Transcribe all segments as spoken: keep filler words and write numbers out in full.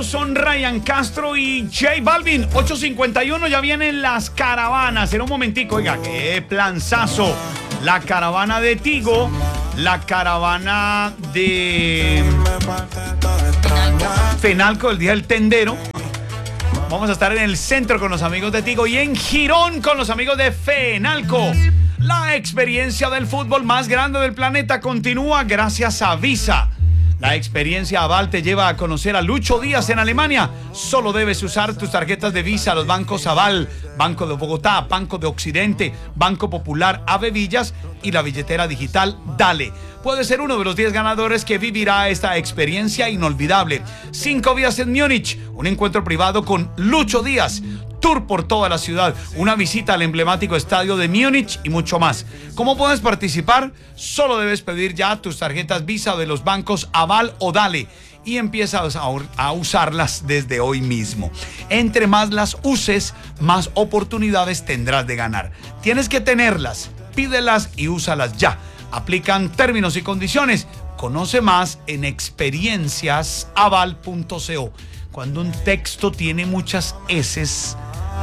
Ellos son Ryan Castro y J Balvin. ocho cincuenta y uno, ya vienen las caravanas. En un momentico, oiga, qué planzazo. La caravana de Tigo, la caravana de Fenalco, el día del tendero. Vamos a estar en el centro con los amigos de Tigo y en Girón con los amigos de Fenalco. La experiencia del fútbol más grande del planeta continúa gracias a Visa. La experiencia Aval te lleva a conocer a Lucho Díaz en Alemania. Solo debes usar tus tarjetas de Visa, los bancos Aval, Banco de Bogotá, Banco de Occidente, Banco Popular, Ave Villas y la billetera digital Dale. Puedes ser uno de los diez ganadores que vivirá esta experiencia inolvidable. Cinco días en Múnich, un encuentro privado con Lucho Díaz. Tour por toda la ciudad, una visita al emblemático estadio de Múnich y mucho más. ¿Cómo puedes participar? Solo debes pedir ya tus tarjetas Visa de los bancos Aval o Dale y empiezas a, a usarlas desde hoy mismo. Entre más las uses, más oportunidades tendrás de ganar. Tienes que tenerlas, pídelas y úsalas ya. Aplican términos y condiciones. Conoce más en experiencias aval punto co. Cuando un texto tiene muchas eses,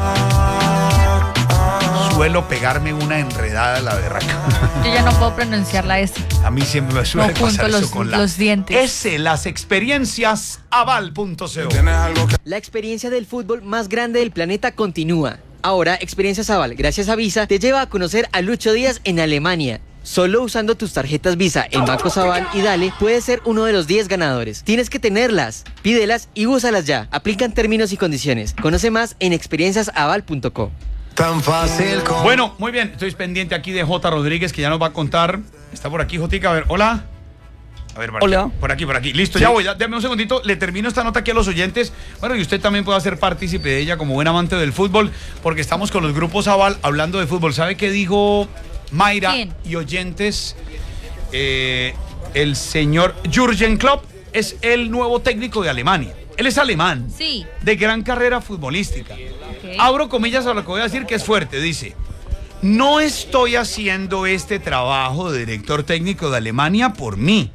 suelo pegarme una enredada a la berraca. Yo ya no puedo pronunciar la S. A mí siempre me suele no pasar los, eso con la los dientes. S, las experiencias aval punto co. La experiencia del fútbol más grande del planeta continúa. Ahora, Experiencias Aval, gracias a Visa, te lleva a conocer a Lucho Díaz en Alemania. Solo usando tus tarjetas Visa en Bancos Aval y Dale puedes ser uno de los diez ganadores. Tienes que tenerlas, pídelas y úsalas ya. Aplican términos y condiciones. Conoce más en experiencias aval punto co. Tan fácil como... Bueno, muy bien. Estoy pendiente aquí de J. Rodríguez, que ya nos va a contar. Está por aquí, Jotica. A ver, hola. A ver, por Hola. Aquí, por aquí, por aquí. Listo, sí. Ya voy. Ya, dame un segundito. Le termino esta nota aquí a los oyentes. Bueno, y usted también puede ser partícipe de ella como buen amante del fútbol, porque estamos con los grupos Aval hablando de fútbol. ¿Sabe qué dijo Mayra ¿Quién? y oyentes? Eh, el señor Jürgen Klopp es el nuevo técnico de Alemania. Él es alemán. Sí. De gran carrera futbolística. Okay. Abro comillas a lo que voy a decir, que es fuerte. Dice: no estoy haciendo este trabajo de director técnico de Alemania por mí.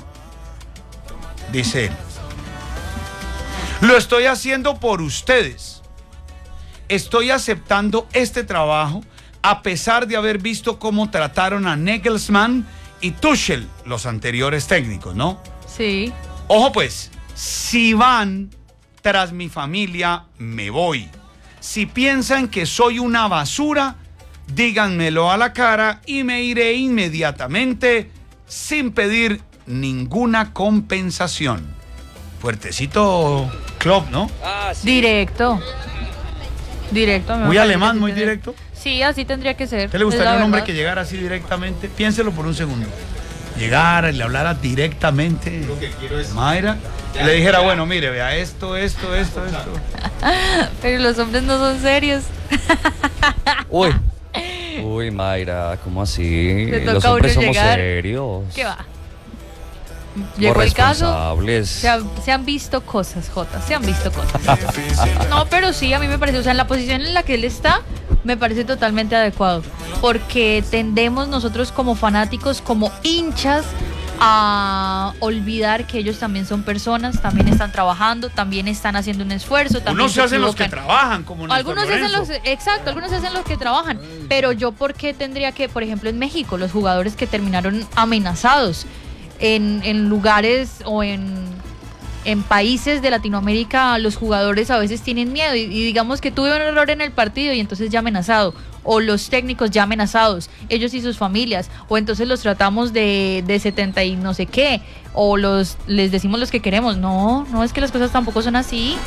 Dice él. Lo estoy haciendo por ustedes. Estoy aceptando este trabajo a pesar de haber visto cómo trataron a Nagelsmann y Tuchel, los anteriores técnicos, ¿no? Sí. Ojo pues, si van tras mi familia, me voy. Si piensan que soy una basura, díganmelo a la cara y me iré inmediatamente sin pedir ninguna compensación. Fuertecito Klopp, ¿no? Ah, sí. Directo. Directo. me Muy parece alemán, que muy sí. directo. Sí, así tendría que ser. ¿Qué le es gustaría la a un hombre verdad. que llegara así directamente? Piénselo por un segundo. Llegara y le hablara directamente. Lo que quiero es Mayra. Y le dijera, bueno, mire, vea esto, esto, esto, esto. Pero los hombres no son serios. Uy. Uy, Mayra, ¿cómo así? Le toca Los a uno hombres somos llegar. serios. ¿Qué va? Somos Llegó el caso. responsables. Se, ha- se han visto cosas, Jota, se han visto cosas. No, pero sí, a mí me parece, o sea, en la posición en la que él está, me parece totalmente adecuado. Porque tendemos nosotros como fanáticos, como hinchas, a olvidar que ellos también son personas, también están trabajando, también están haciendo un esfuerzo. También Unos se hacen los que equivocan. trabajan, como Néstor Algunos se hacen Lorenzo. los, exacto, algunos se hacen los que trabajan, pero yo por qué tendría que, por ejemplo, en México, los jugadores que terminaron amenazados en, en lugares o en, en países de Latinoamérica, los jugadores a veces tienen miedo y, y digamos que tuve un error en el partido y entonces ya amenazado, o los técnicos ya amenazados, ellos y sus familias, o entonces los tratamos de, de setenta y no sé qué, o los les decimos los que queremos. No, no es que las cosas tampoco son así.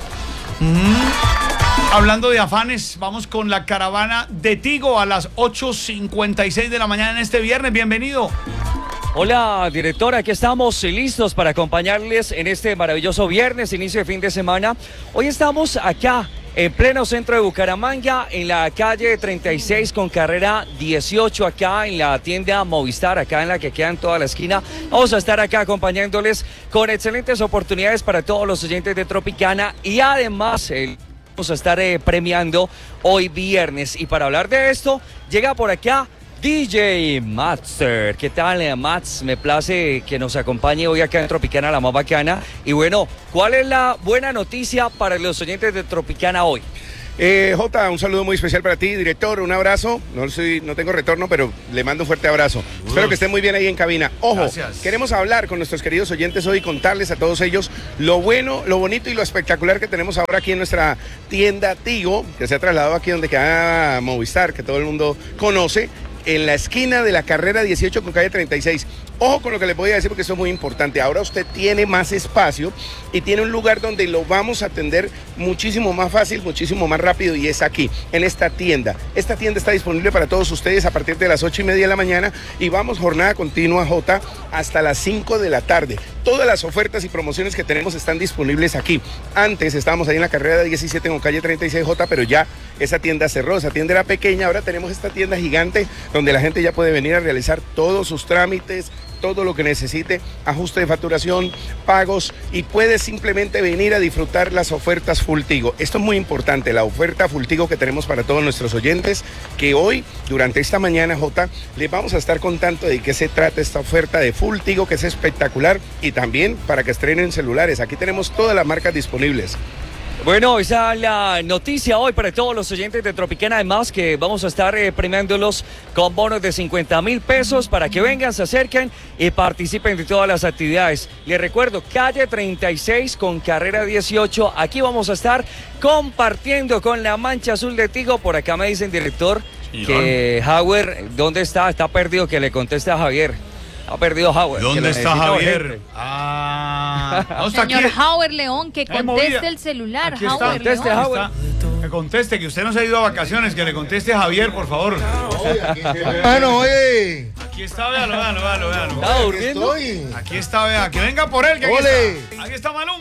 Mm. Hablando de afanes, vamos con la caravana de Tigo a las ocho cincuenta y seis de la mañana en este viernes. Bienvenido. Hola, director, aquí estamos listos para acompañarles en este maravilloso viernes, inicio de fin de semana. Hoy estamos acá, en pleno centro de Bucaramanga, en la calle treinta y seis con carrera dieciocho, acá en la tienda Movistar, acá en la que queda en toda la esquina. Vamos a estar acá acompañándoles con excelentes oportunidades para todos los oyentes de Tropicana y además el... vamos a estar eh, premiando hoy viernes. Y para hablar de esto, llega por acá D J Matster. ¿Qué tal, Mats? Me place que nos acompañe hoy acá en Tropicana, la más bacana. Y bueno, ¿cuál es la buena noticia para los oyentes de Tropicana hoy? Eh, Jota, un saludo muy especial para ti, director, un abrazo. No soy, no tengo retorno, pero le mando un fuerte abrazo. Uf. Espero que estén muy bien ahí en cabina. Ojo, gracias. Queremos hablar con nuestros queridos oyentes hoy, contarles a todos ellos lo bueno, lo bonito y lo espectacular que tenemos ahora aquí en nuestra tienda Tigo, que se ha trasladado aquí donde queda Movistar, que todo el mundo conoce, en la esquina de la carrera dieciocho con calle treinta y seis. Ojo con lo que les voy a decir porque esto es muy importante. Ahora usted tiene más espacio y tiene un lugar donde lo vamos a atender muchísimo más fácil, muchísimo más rápido, y es aquí, en esta tienda. Esta tienda está disponible para todos ustedes a partir de las ocho y media de la mañana y vamos jornada continua, Jota, hasta las cinco de la tarde. Todas las ofertas y promociones que tenemos están disponibles aquí. Antes estábamos ahí en la carrera diecisiete con calle treinta y seis, Jota, pero ya esa tienda cerró, esa tienda era pequeña. Ahora tenemos esta tienda gigante donde la gente ya puede venir a realizar todos sus trámites, todo lo que necesite, ajuste de facturación, pagos, y puede simplemente venir a disfrutar las ofertas Full Tigo. Esto es muy importante, la oferta Full Tigo que tenemos para todos nuestros oyentes, que hoy, durante esta mañana, Jota, les vamos a estar contando de qué se trata esta oferta de Full Tigo, que es espectacular, y también para que estrenen celulares. Aquí tenemos todas las marcas disponibles. Bueno, esa es la noticia hoy para todos los oyentes de Tropicana. Además que vamos a estar eh, premiándolos con bonos de cincuenta mil pesos para que vengan, se acerquen y participen de todas las actividades. Les recuerdo, calle treinta y seis con carrera dieciocho. Aquí vamos a estar compartiendo con la mancha azul de Tigo. Por acá me dicen, director, que Howard, ¿dónde está? Está perdido, que le conteste a Javier. Ha perdido Howard. ¿Dónde está Javier? Ah, no, está Señor aquí. Howard León, que conteste el celular. Aquí está. Howard Conteste, León. Howard. Está. Que conteste, que usted no se ha ido a vacaciones, que le conteste a Javier, por favor. Hermano, oye. Aquí está, véalo, véalo, véalo, véalo. ¿Está durmiendo? Estoy. Aquí está, vea, que venga por él, que aquí Ole. está. Aquí está Malú.